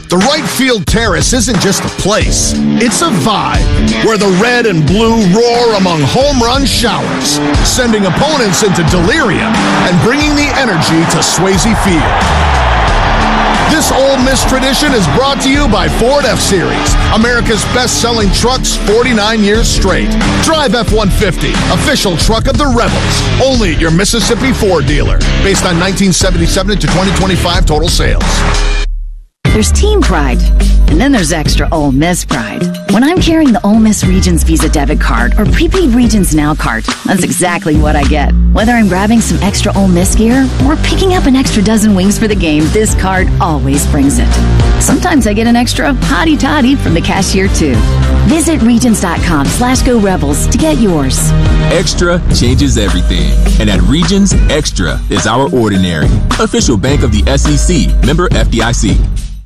The right field terrace isn't just a place, it's a vibe where the red and blue roar among home run showers, sending opponents into delirium and bringing the energy to Swayze Field. This Ole Miss tradition is brought to you by Ford F-Series, America's best-selling trucks 49 years straight. Drive F-150, official truck of the Rebels, only at your Mississippi Ford dealer, based on 1977 to 2025 total sales. There's team pride, and then there's extra Ole Miss pride. When I'm carrying the Ole Miss Regions Visa debit card or prepaid Regions Now card, that's exactly what I get. Whether I'm grabbing some extra Ole Miss gear or picking up an extra dozen wings for the game, this card always brings it. Sometimes I get an extra hottie toddy from the cashier too. Visit Regions.com/Go Rebels to get yours. Extra changes everything. And at Regions, Extra is our ordinary. Official bank of the SEC. Member FDIC.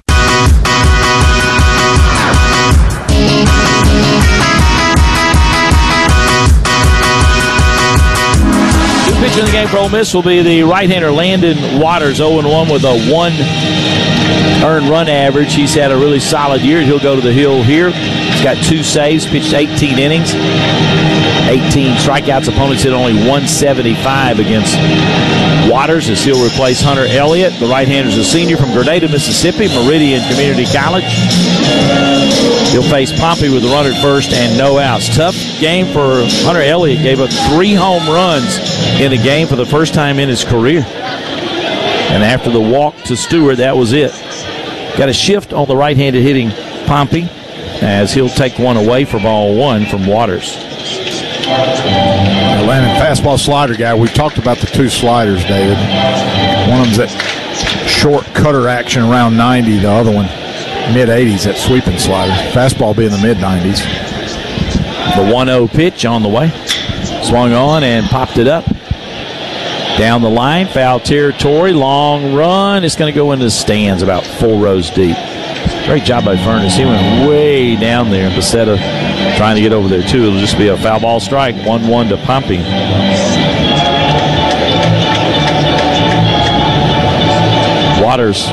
Pitch in the game for Ole Miss will be the right-hander Landon Waters, 0-1 with a 1 earned run average. He's had a really solid year. He'll go to the hill here. He's got 2 saves, pitched 18 innings, 18 strikeouts. Opponents hit only 175 against Waters as he'll replace Hunter Elliott. The right-hander is a senior from Grenada, Mississippi, Meridian Community College. He'll face Pompey with a runner at first and no outs. Tough game for Hunter Elliott. Gave up 3 home runs in a game for the first time in his career. And after the walk to Stewart, that was it. Got a shift on the right-handed hitting Pompey as he'll take one away for ball 1 from Waters. Landon, fastball slider guy. We've talked about the 2 sliders, David. One of them's that short cutter action around 90. The other one, mid-80s, that sweeping slider. Fastball be in the mid-90s. The 1-0 pitch on the way. Swung on and popped it up. Down the line, foul territory, long run. It's going to go into the stands about 4 rows deep. Great job by Furness. He went way down there. And Becerra trying to get over there, too. It'll just be a foul ball strike. 1-1 to Pompey. Waters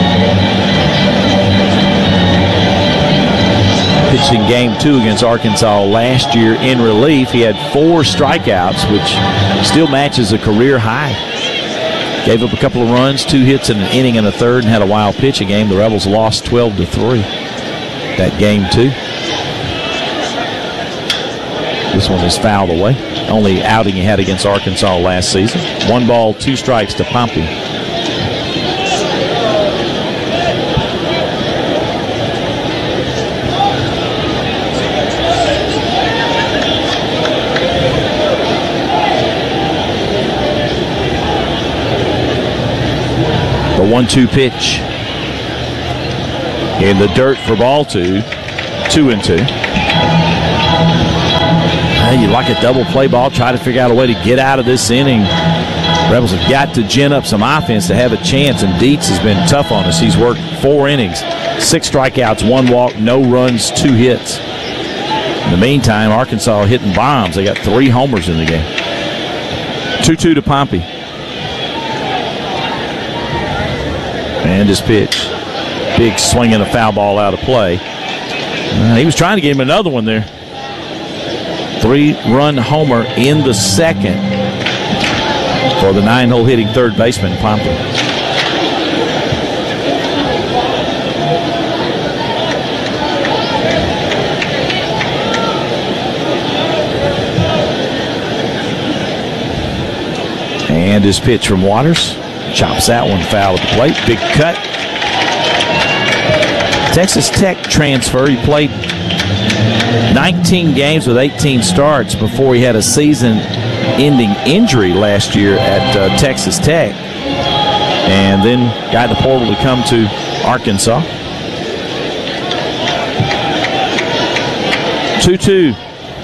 pitched in game 2 against Arkansas last year in relief. He had 4 strikeouts, which still matches a career high. Gave up a couple of runs, 2 hits in an inning and a third, and had a wild pitch a game. The Rebels lost 12-3 that game 2. This one is fouled away. Only outing he had against Arkansas last season. 1 ball, 2 strikes to Pompey. The 1-2 pitch in the dirt for ball 2. 2-2. You like a double play ball. Try to figure out a way to get out of this inning. Rebels have got to gin up some offense to have a chance, and Dietz has been tough on us. He's worked 4 innings, 6 strikeouts, 1 walk, no runs, 2 hits. In the meantime, Arkansas hitting bombs. They got 3 homers in the game. 2-2 to Pompey. And his pitch. Big swing and a foul ball out of play. He was trying to get him another one there. 3-run homer in the second for the 9-hole hitting third baseman, Pompey. And his pitch from Waters. Chops that one foul at the plate. Big cut. Texas Tech transfer. He played 19 games with 18 starts before he had a season-ending injury last year at Texas Tech. And then got the portal to come to Arkansas. 2-2.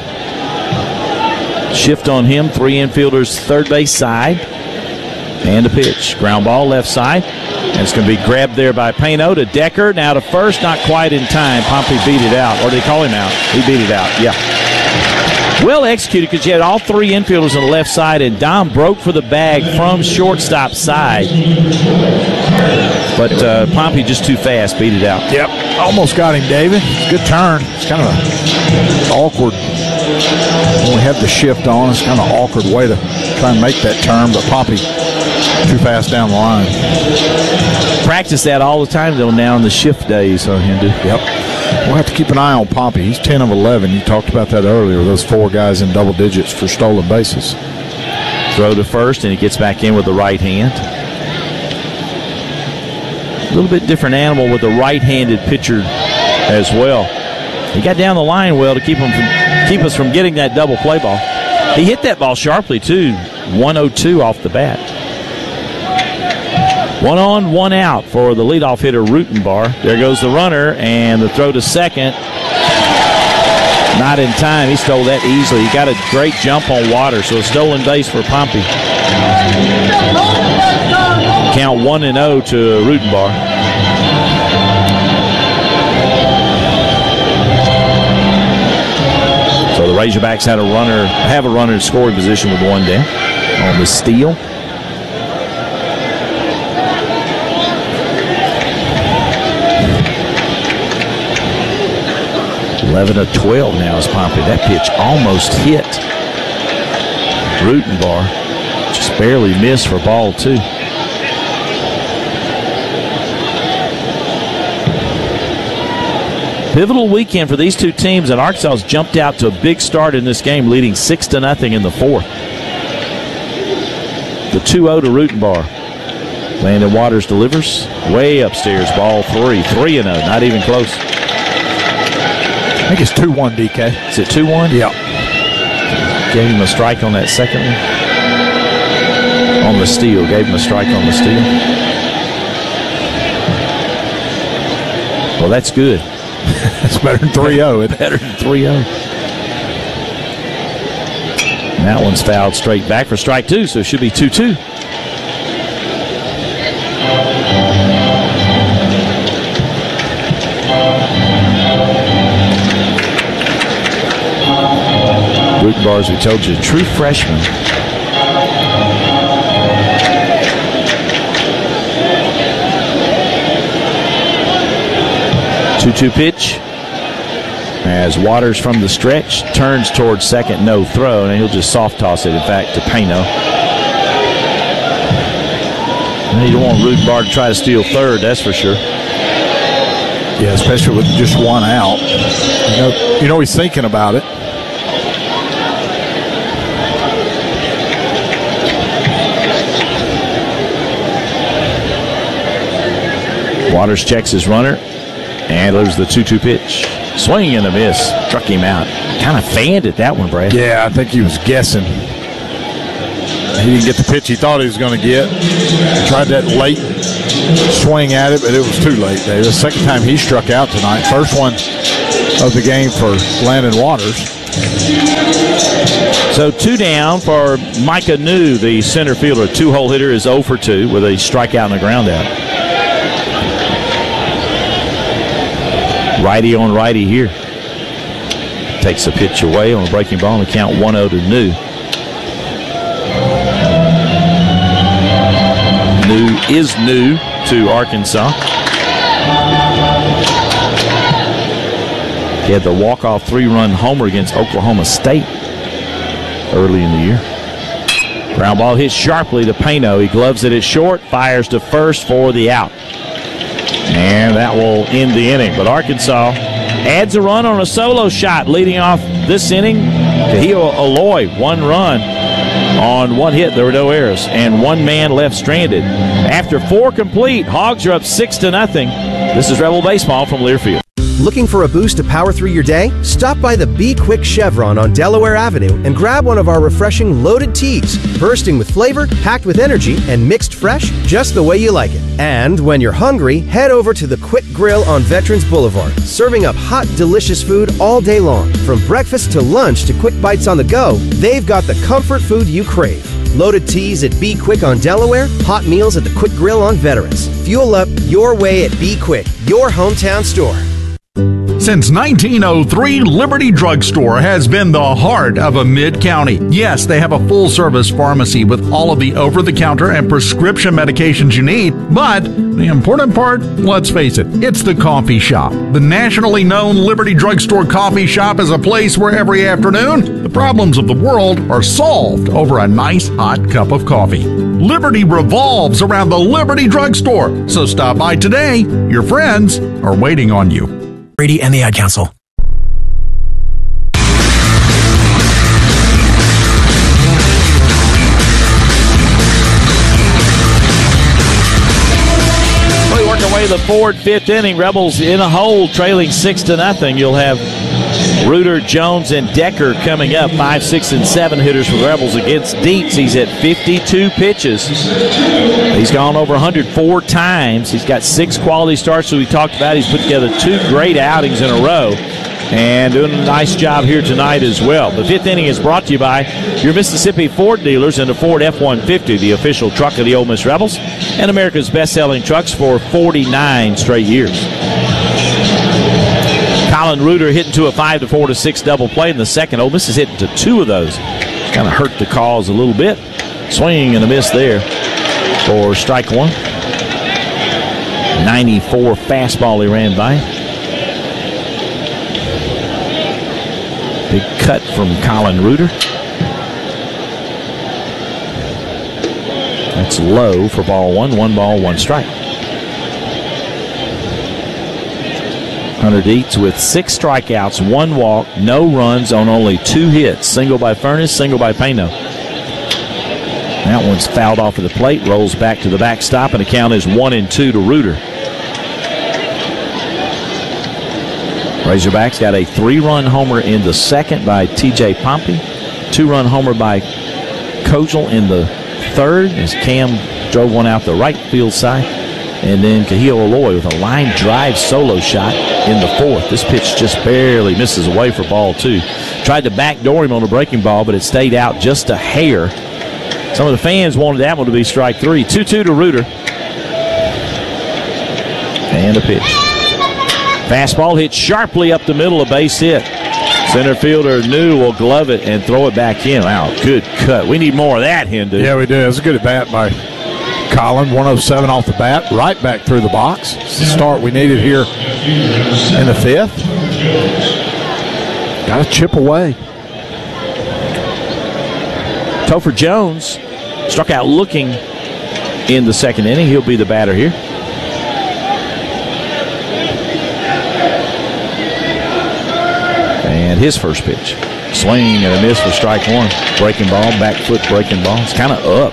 Shift on him. 3 infielders, third base side. And a pitch. Ground ball left side. And it's going to be grabbed there by Payno to Decker. Now to first, not quite in time. Pompey beat it out. Or did they call him out? He beat it out, yeah. Well executed because you had all 3 infielders on the left side, and Dom broke for the bag from shortstop side. But Pompey just too fast, beat it out. Yep, almost got him, David. Good turn. It's kind of an awkward. When we have the shift on, it's kind of an awkward way to try and make that turn, but Pompey too fast down the line. Practice that all the time, though, now in the shift days, huh, Hindu? Yep. We'll have to keep an eye on Pompey. He's 10 of 11. You talked about that earlier, those 4 guys in double digits for stolen bases. Throw to first, and he gets back in with the right hand. A little bit different animal with a right-handed pitcher as well. He got down the line well to keep us from getting that double play ball. He hit that ball sharply, too. 102 off the bat. 1 on, 1 out for the leadoff hitter, Rutenbar. There goes the runner, and the throw to second. Not in time. He stole that easily. He got a great jump on Waters, so a stolen base for Pompey. Count 1-0 to Rutenbar. So the Razorbacks have a runner in scoring position with 1 down on the steal. $11 of 12 now is Pompey. That pitch almost hit Rutenbar. Just barely missed for ball 2. Pivotal weekend for these two teams, and Arkansas has jumped out to a big start in this game, leading 6-0 in the 4th. The 2-0 to Rutenbar. Landon Waters delivers way upstairs. Ball 3. 3-0. Not even close. I think it's 2-1, DK. Is it 2-1? Yeah. Gave him a strike on that second one. On the steal. Gave him a strike on the steal. Well, that's good. That's better than 3-0. Better than 3-0. And that one's fouled straight back for strike 2, so it should be 2-2. Rutenbar, as we told you, true freshman. Two-two pitch as Waters from the stretch turns towards second, no throw, and he'll just soft toss it, in fact, to Payno. You don't want Rutenbar to try to steal third, that's for sure. Yeah, especially with just 1 out. You know he's thinking about it. Waters checks his runner and delivers the 2-2 pitch. Swing and a miss. Struck him out. Kind of fanned at that one, Brad. Yeah, I think he was guessing. He didn't get the pitch he thought he was going to get. Tried that late swing at it, but it was too late, Dave. The second time he struck out tonight. First one of the game for Landon Waters. So 2 down for Micah New, the center fielder. 2-hole hitter is 0 for 2 with a strikeout and a ground out. Righty on righty here. Takes the pitch away on a breaking ball and count 1-0 to New. New is new to Arkansas. He had the walk-off 3-run homer against Oklahoma State early in the year. Ground ball hit sharply to Payno. He gloves it at short, fires to first for the out. And that will end the inning. But Arkansas adds a run on a solo shot, leading off this inning. Kahio Aloy, 1 run on 1 hit. There were no errors. And 1 man left stranded. After 4 complete, Hogs are up 6-0. This is Rebel Baseball from Learfield. Looking for a boost to power through your day? Stop by the Be Quick Chevron on Delaware Avenue and grab one of our refreshing loaded teas, bursting with flavor, packed with energy, and mixed fresh just the way you like it. And when you're hungry, head over to the Quick Grill on Veterans Boulevard, serving up hot, delicious food all day long. From breakfast to lunch to quick bites on the go, they've got the comfort food you crave. Loaded teas at Be Quick on Delaware, hot meals at the Quick Grill on Veterans. Fuel up your way at Be Quick, your hometown store. Since 1903, Liberty Drugstore has been the heart of a mid-county. Yes, they have a full-service pharmacy with all of the over-the-counter and prescription medications you need, but the important part, let's face it, it's the coffee shop. The nationally known Liberty Drugstore coffee shop is a place where every afternoon, the problems of the world are solved over a nice hot cup of coffee. Liberty revolves around the Liberty Drugstore, so stop by today. Your friends are waiting on you. Brady and the Ad Council. We work our way to the fourth, fifth inning. Rebels in a hole, trailing 6-0. You'll have Reuter, Jones, and Decker coming up. 5, 6, and 7 hitters for the Rebels against Dietz. He's at 52 pitches. He's gone over 104 times. He's got 6 quality starts, as we talked about. He's put together 2 great outings in a row and doing a nice job here tonight as well. The fifth inning is brought to you by your Mississippi Ford dealers and the Ford F-150, the official truck of the Ole Miss Rebels, and America's best-selling trucks for 49 straight years. Colin Reuter hitting to a 5-4 to 6 double play in the second. Ole Miss is hitting to 2 of those. Kind of hurt the cause a little bit. Swing and a miss there for strike one. 94 fastball he ran by. Big cut from Colin Reuter. That's low for ball one. 1 ball, 1 strike. Hunter Dietz with 6 strikeouts, 1 walk, no runs on only 2 hits. Single by Furness, single by Payno. That one's fouled off of the plate, rolls back to the backstop, and the count is 1-2 to Reuter. Razorbacks got a 3-run homer in the second by T.J. Pompey, 2-run homer by Kogel in the third as Cam drove one out the right field side. And then Kahil Aloy with a line drive solo shot in the fourth. This pitch just barely misses away for ball 2. Tried to backdoor him on a breaking ball, but it stayed out just a hair. Some of the fans wanted that one to be strike 3. 2-2 to Reuter. And a pitch. Fastball hit sharply up the middle, a base hit. Center fielder New will glove it and throw it back in. Wow, good cut. We need more of that, Hindu. Yeah, we do. It was a good at bat by Colin, 107 off the bat, right back through the box. It's the start we needed here in the fifth. Got to chip away. Topher Jones struck out looking in the second inning. He'll be the batter here. And his first pitch. Swing and a miss for strike 1. Breaking ball, back foot breaking ball. It's kind of up.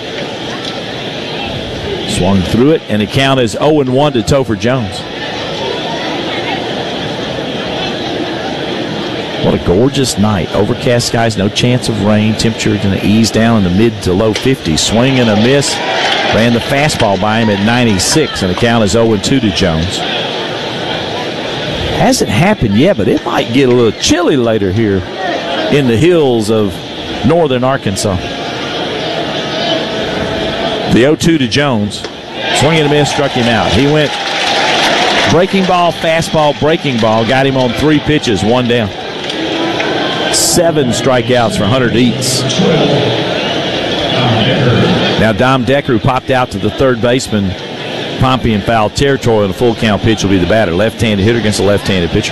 Swung through it, and the count is 0-1 to Topher Jones. What a gorgeous night. Overcast skies, no chance of rain. Temperature going to ease down in the mid to low 50s. Swing and a miss. Ran the fastball by him at 96, and the count is 0-2 to Jones. Hasn't happened yet, but it might get a little chilly later here in the hills of northern Arkansas. The 0-2 to Jones. Swing and a miss, struck him out. He went breaking ball, fastball, breaking ball. Got him on 3 pitches, 1 down. 7 strikeouts for Hunter Dietz. Now Dom Decker, who popped out to the third baseman, Pompey in foul territory on a full count pitch, will be the batter. Left-handed hitter against a left-handed pitcher.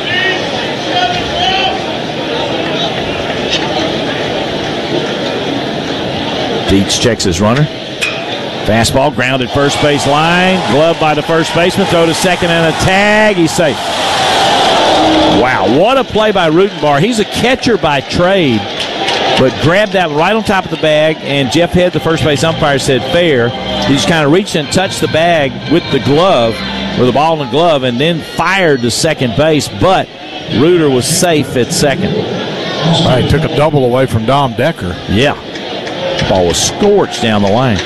Dietz checks his runner. Fastball grounded first base line. Glove by the first baseman. Throw to second and a tag. He's safe. Wow, what a play by Rutenbar. He's a catcher by trade, but grabbed that right on top of the bag, and Jeff Head, the first base umpire, said fair. He just kind of reached and touched the bag with the glove, or the ball in the glove, and then fired to second base, but Reuter was safe at second. Right, took a double away from Dom Decker. Yeah. The ball was scorched down the line.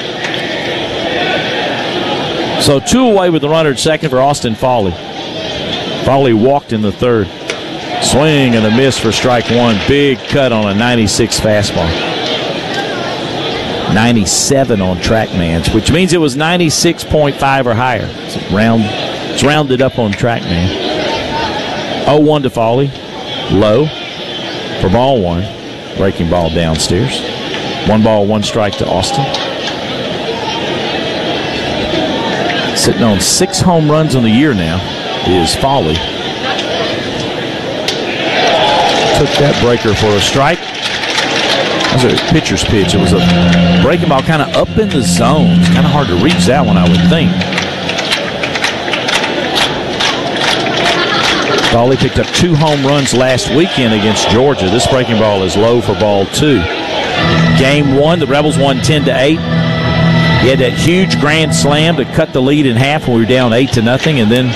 So 2 away with the runner at second for Austin Fawley. Fawley walked in the third. Swing and a miss for strike 1. Big cut on a 96 fastball. 97 on TrackMan's, which means it was 96.5 or higher. It's rounded up on TrackMan. 0-1 to Foley. Low for ball one. Breaking ball downstairs. 1 ball, 1 strike to Austin. Sitting on 6 home runs on the year now is Foley. Took that breaker for a strike. That was a pitcher's pitch. It was a breaking ball kind of up in the zone. It's kind of hard to reach that one, I would think. Foley picked up 2 home runs last weekend against Georgia. This breaking ball is low for ball 2. Game 1, the Rebels won 10-8. He had that huge grand slam to cut the lead in half when we were down 8-0, and then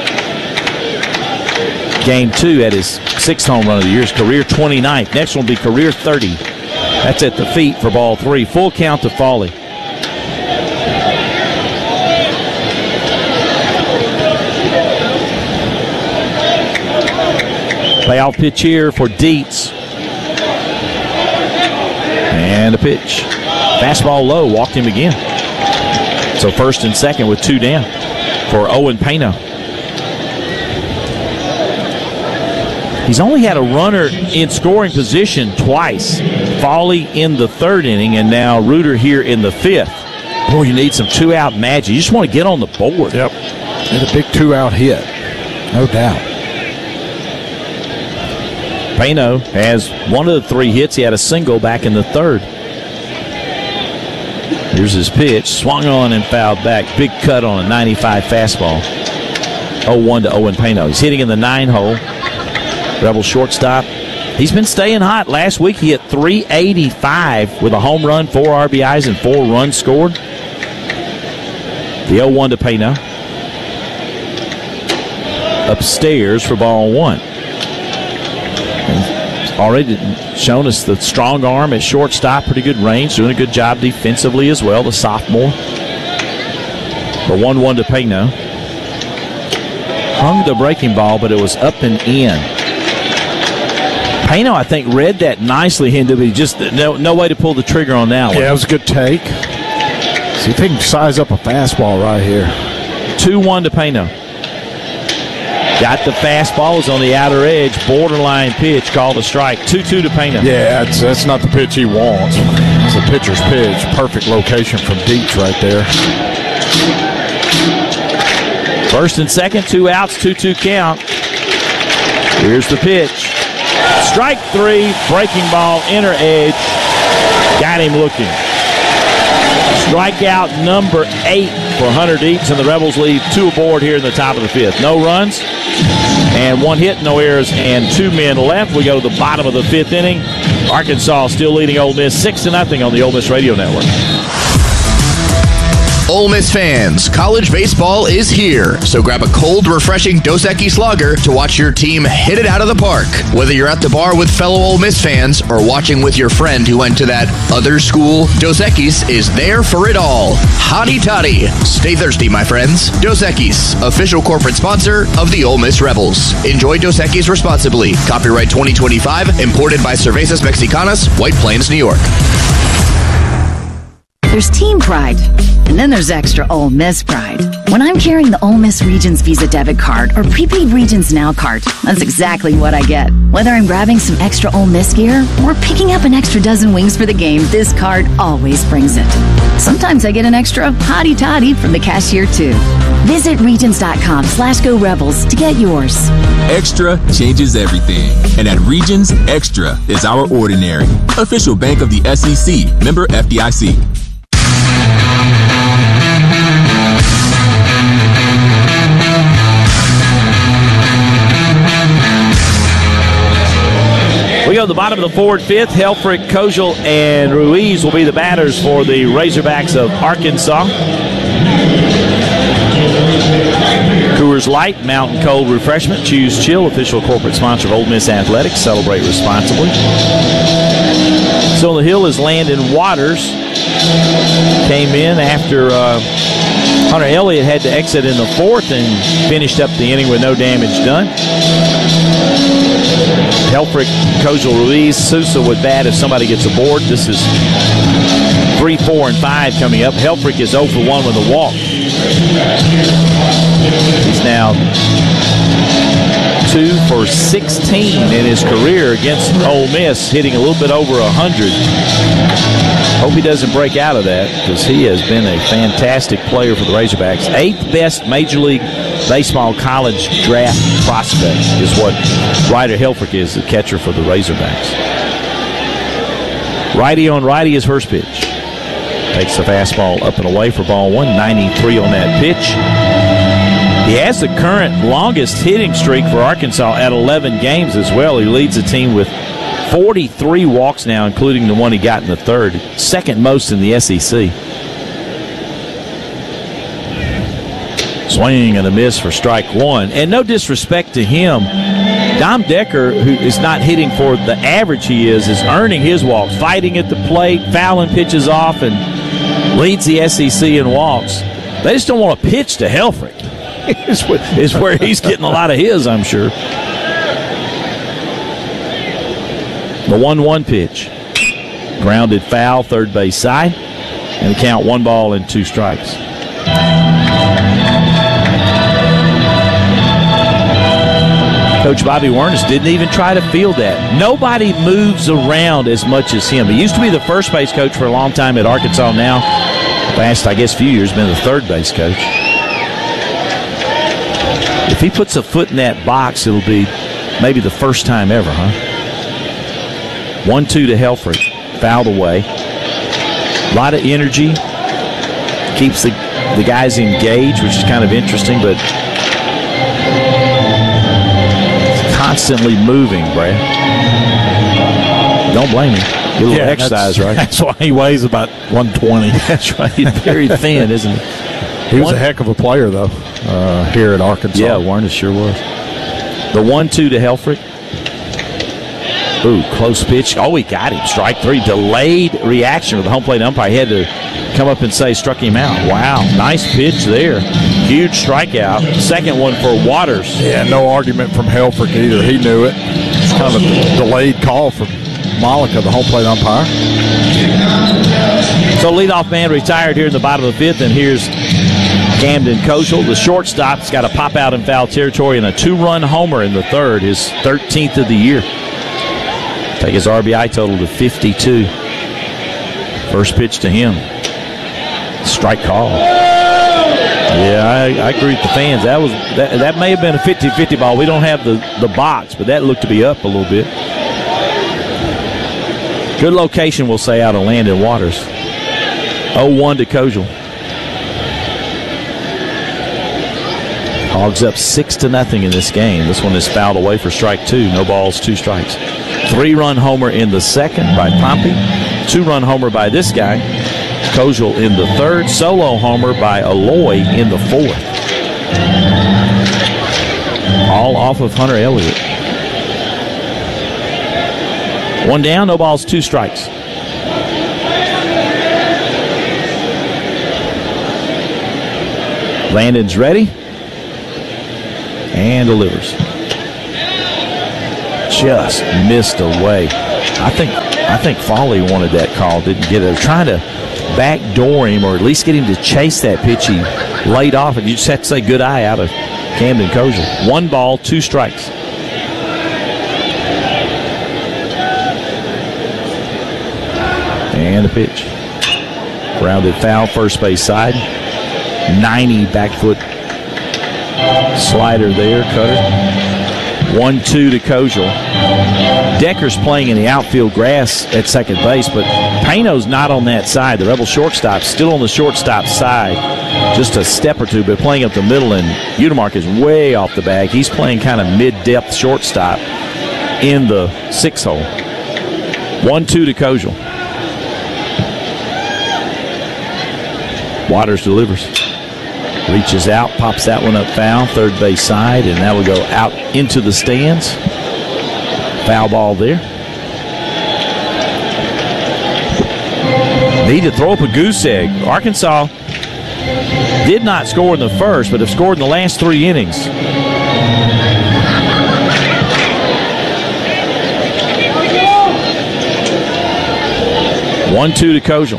Game 2 had his 6th home run of the year, his career 29th. Next one will be career 30. That's at the feet for ball 3. Full count to Foley. Playoff pitch here for Dietz. And a pitch. Fastball low, walked him again. So first and second with 2 down for Owen Payno. He's only had a runner in scoring position twice. Foley in the 3rd inning, and now Reuter here in the 5th. Boy, you need some 2-out magic. You just want to get on the board. Yep. Need a big 2-out hit. No doubt. Payno has 1 of the 3 hits. He had a single back in the 3rd. Here's his pitch. Swung on and fouled back. Big cut on a 95 fastball. 0-1 to Owen Payno. He's hitting in the 9-hole. Rebel shortstop. He's been staying hot. Last week he hit .385 with a home run, 4 RBIs, and 4 runs scored. The 0-1 to Payno. Upstairs for ball 1. Already shown us the strong arm at shortstop, pretty good range, doing a good job defensively as well, the sophomore. The 1-1 to Payno. Hung the breaking ball, but it was up and in. Payno, I think, read that nicely, but just no way to pull the trigger on that one. Yeah, it was a good take. See if he can size up a fastball right here. 2-1 to Payno. Got the fastball, is on the outer edge, borderline pitch, called a strike. 2-2 to Payno. Yeah, that's not the pitch he wants. It's a pitcher's pitch. Perfect location from Dietz right there. First and second, 2 outs, 2-2 count. Here's the pitch. Strike 3, breaking ball, inner edge. Got him looking. Strikeout number 8 for Hunter Dietz, and the Rebels leave 2 aboard here in the top of the 5th. No runs and 1 hit, no errors, and 2 men left. We go to the bottom of the 5th inning. Arkansas still leading Ole Miss 6-0 on the Ole Miss Radio Network. Ole Miss fans, college baseball is here, so grab a cold, refreshing Dos Equis lager to watch your team hit it out of the park. Whether you're at the bar with fellow Ole Miss fans or watching with your friend who went to that other school, Dos Equis is there for it all. Hotty toddy. Stay thirsty, my friends. Dos Equis, official corporate sponsor of the Ole Miss Rebels. Enjoy Dos Equis responsibly. Copyright 2025, imported by Cervezas Mexicanas, White Plains, New York. There's team pride, and then there's extra Ole Miss pride. When I'm carrying the Ole Miss Regions Visa debit card or prepaid Regions Now card, that's exactly what I get. Whether I'm grabbing some extra Ole Miss gear or picking up an extra dozen wings for the game, this card always brings it. Sometimes I get an extra hottie toddy from the cashier too. Visit Regions.com/Go Rebels to get yours. Extra changes everything. And at Regions, Extra is our ordinary. Official bank of the SEC. Member FDIC. We go to the bottom of the forward 5th. Helfrich, Kojal, and Ruiz will be the batters for the Razorbacks of Arkansas. Coors Light, Mountain Cold Refreshment. Choose Chill, official corporate sponsor of Ole Miss Athletics. Celebrate responsibly. So on the hill is Landon Waters. Came in after Hunter Elliott had to exit in the 4th and finished up the inning with no damage done. Helfrich, Kojal, Ruiz, Sousa would bat if somebody gets aboard. This is 3, 4, and 5 coming up. Helfrich is 0 for 1 with a walk. He's now 2 for 16 in his career against Ole Miss, hitting a little bit over 100. Hope he doesn't break out of that because he has been a fantastic player for the Razorbacks. 8th best Major League Baseball college draft prospect is what Ryder Helfrich is, the catcher for the Razorbacks. Righty on righty, his first pitch. Takes the fastball up and away for ball 1, 93 on that pitch. He has the current longest hitting streak for Arkansas at 11 games as well. He leads the team with 43 walks now, including the one he got in the third. Second most in the SEC. Swing and a miss for strike 1. And no disrespect to him, Dom Decker, who is not hitting for the average he is earning his walks, fighting at the plate, fouling pitches off, and leads the SEC in walks. They just don't want to pitch to Helfrich. is where he's getting a lot of his, I'm sure. The 1-1 pitch. Grounded foul, third base side. And the count 1 ball and 2 strikes. Coach Bobby Wernes didn't even try to field that. Nobody moves around as much as him. He used to be the first base coach for a long time at Arkansas. Now, last, I guess, few years, been the third base coach. If he puts a foot in that box, it'll be maybe the first time ever, huh? 1-2 to Helfrich. Fouled away. A lot of energy. Keeps the guys engaged, which is kind of interesting, but constantly moving, Brad. Don't blame him. Get a little exercise, right? That's why he weighs about 120. That's right. He's very thin, isn't he? He was a heck of a player, though, here at Arkansas. Yeah, Wernes sure was. The 1-2 to Helfrich. Ooh, close pitch. Oh, he got him. Strike 3. Delayed reaction with the home plate umpire. He had to come up and say struck him out. Wow, nice pitch there. Huge strikeout. Second one for Waters. Yeah, no argument from Helfrich either. He knew it. It's kind of a delayed call from Malika, the home plate umpire. So leadoff man retired here in the bottom of the 5th, and here's Camden Koschel. The shortstop's got a pop out in foul territory and a 2-run homer in the third, his 13th of the year. Take his RBI total to 52. First pitch to him. Strike call. Yeah, I agree with the fans. That may have been a 50-50 ball. We don't have the box, but that looked to be up a little bit. Good location, we'll say, out of Landon Waters. 0-1 to Koschel. Hogs up 6-0 in this game. This one is fouled away for strike 2. No balls, 2 strikes. 3-run homer in the second by Pompey. 2-run homer by this guy, Koschel, in the third. Solo homer by Aloy in the fourth. All off of Hunter Elliott. 1 down, no balls, 2 strikes. Landon's ready and delivers. Just missed away. I think Foley wanted that call, didn't get it. They were trying to backdoor him or at least get him to chase that pitch he laid off, and you just have to say good eye out of Camden Koschel. 1 ball, 2 strikes. And the pitch. Grounded foul, first base side. 90 back foot slider there, cutter. 1-2 to Koschel. Decker's playing in the outfield grass at second base, but Payno's not on that side. The Rebel shortstop still on the shortstop side, just a step or two, but playing up the middle, and Udemark is way off the bag. He's playing kind of mid-depth shortstop in the 6 hole. 1-2 to Koschel. Waters delivers. Reaches out, pops that one up foul, third base side, and that will go out into the stands. Foul ball there. Need to throw up a goose egg. Arkansas did not score in the first, but have scored in the last 3 innings. One, 2 to Koschel.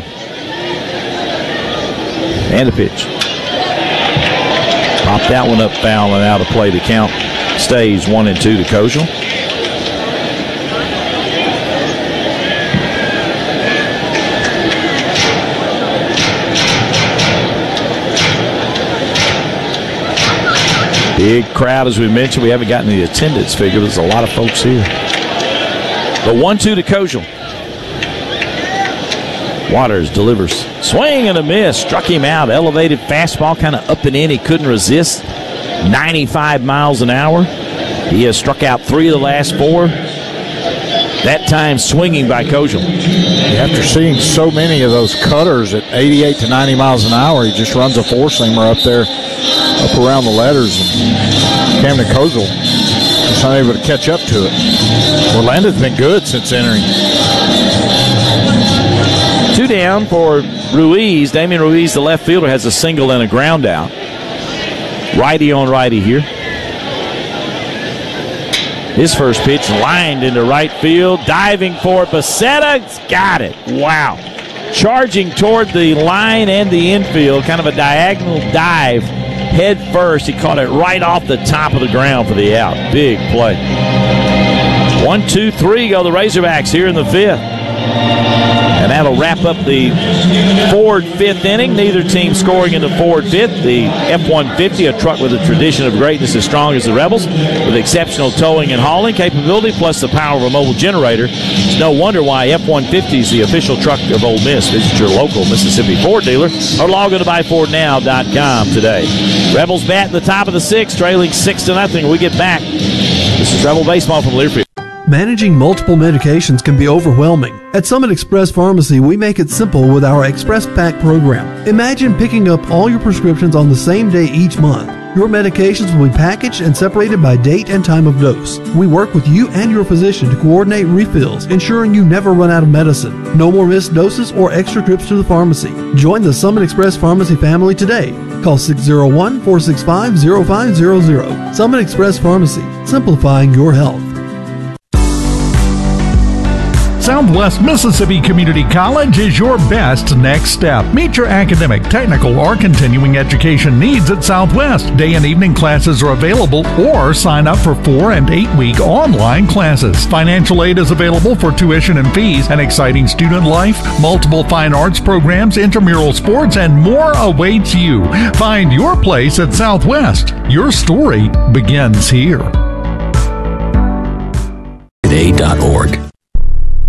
And a pitch. Pop that one up foul and out of play to count Stays 1-2 to Kozel. Big crowd, as we mentioned. We haven't gotten the attendance figure. There's a lot of folks here. The 1-2 to Kozel. Waters delivers. Swing and a miss. Struck him out. Elevated fastball, kind of up and in. He couldn't resist. 95 miles an hour. He has struck out 3 of the last 4. That time swinging by Kozel. After seeing so many of those cutters at 88 to 90 miles an hour, he just runs a 4-seamer up there, up around the letters. And Camden Kozel is not able to catch up to it. Orlando's been good since entering. 2 down for Ruiz. Damian Ruiz, the left fielder, has a single and a ground out. Righty on righty here. His first pitch lined into right field. Diving for it. Becerra's got it. Wow. Charging toward the line and the infield. Kind of a diagonal dive. Head first. He caught it right off the top of the ground for the out. Big play. 1, 2, 3 go the Razorbacks here in the 5th. And that'll wrap up the Ford 5th inning. Neither team scoring in the Ford 5th. The F-150, a truck with a tradition of greatness as strong as the Rebels, with exceptional towing and hauling capability, plus the power of a mobile generator. It's no wonder why F-150 is the official truck of Ole Miss. Visit your local Mississippi Ford dealer or log on to buyfordnow.com today. Rebels bat in the top of the 6th, trailing 6-0. We get back. This is Rebel Baseball from Learfield. Managing multiple medications can be overwhelming. At Summit Express Pharmacy, we make it simple with our Express Pack program. Imagine picking up all your prescriptions on the same day each month. Your medications will be packaged and separated by date and time of dose. We work with you and your physician to coordinate refills, ensuring you never run out of medicine. No more missed doses or extra trips to the pharmacy. Join the Summit Express Pharmacy family today. Call 601-465-0500. Summit Express Pharmacy, simplifying your health. Southwest Mississippi Community College is your best next step. Meet your academic, technical, or continuing education needs at Southwest. Day and evening classes are available, or sign up for 4- and 8-week online classes. Financial aid is available for tuition and fees, an exciting student life, multiple fine arts programs, intramural sports, and more awaits you. Find your place at Southwest. Your story begins here. Today.org.